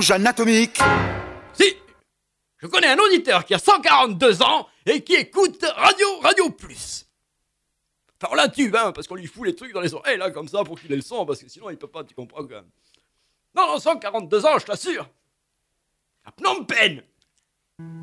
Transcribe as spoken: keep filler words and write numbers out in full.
rouge anatomique. Si, je connais un auditeur qui a cent quarante-deux ans et qui écoute Radio Radio Plus. Enfin, on l'intube, hein, parce qu'on lui fout les trucs dans les oreilles, là, comme ça, pour qu'il ait le son, parce que sinon, il peut pas, tu comprends, quand même. Non, non, cent quarante-deux ans, je t'assure. À Phnom Penh.